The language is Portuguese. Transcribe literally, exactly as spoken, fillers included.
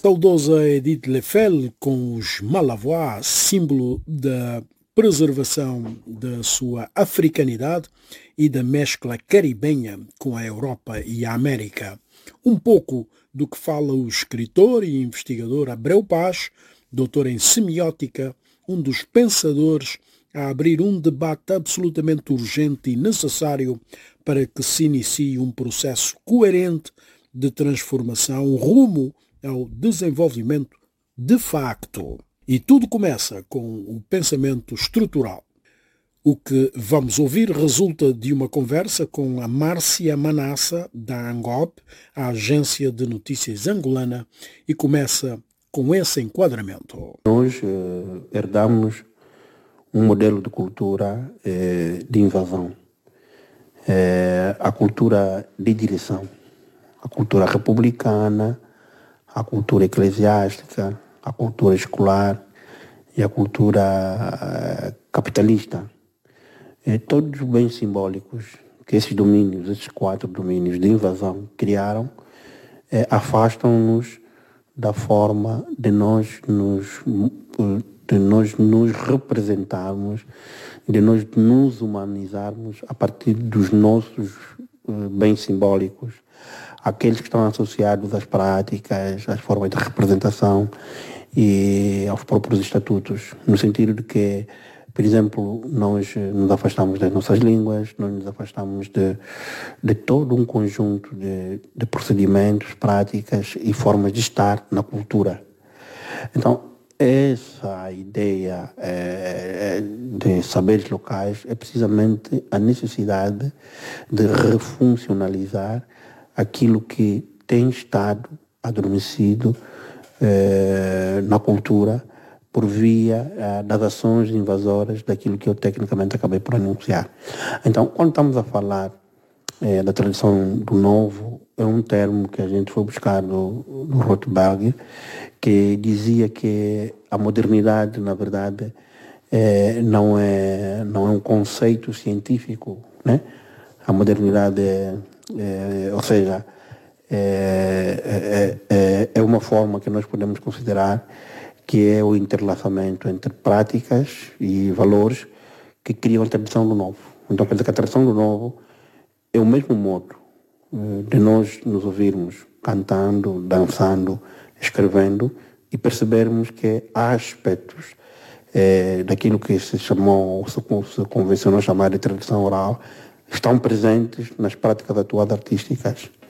Saudosa Edith Lefel com os Malavois, símbolo da preservação da sua africanidade e da mescla caribenha com a Europa e a América. Um pouco do que fala o escritor e investigador Abreu Paz, doutor em semiótica, um dos pensadores a abrir um debate absolutamente urgente e necessário para que se inicie um processo coerente de transformação rumo ao desenvolvimento de facto. E tudo começa com o pensamento estrutural. O que vamos ouvir resulta de uma conversa com a Márcia Manassa, da ANGOP, a agência de notícias angolana, e começa com esse enquadramento. Nós eh, herdamos um modelo de cultura eh, de invasão, eh, a cultura de direção, a cultura republicana, a cultura eclesiástica, a cultura escolar e a cultura uh, capitalista. É, todos os bens simbólicos que esses domínios, esses quatro domínios de invasão criaram, é, afastam-nos da forma de nós nos, de nós nos representarmos, de nós nos humanizarmos a partir dos nossos uh, bens simbólicos, aqueles que estão associados às práticas, às formas de representação e aos próprios estatutos, no sentido de que, por exemplo, nós nos afastamos das nossas línguas, nós nos afastamos de, de todo um conjunto de, de procedimentos, práticas e formas de estar na cultura. Então, essa ideia é, de saberes locais é precisamente a necessidade de refuncionalizar aquilo que tem estado adormecido eh, na cultura por via eh, das ações invasoras daquilo que eu tecnicamente acabei por anunciar. Então, quando estamos a falar eh, da tradição do novo, é um termo que a gente foi buscar do, do Rothbard, que dizia que a modernidade, na verdade, eh, não é, não é um conceito científico, né? A modernidade é É, ou seja, é, é, é, é uma forma que nós podemos considerar que é o interlaçamento entre práticas e valores que criam a tradição do novo. Então, quer dizer que a tradição do novo é o mesmo modo de nós nos ouvirmos cantando, dançando, escrevendo e percebermos que há aspectos é, daquilo que se chamou, se convencionou chamar de tradição oral, estão presentes nas práticas atuais artísticas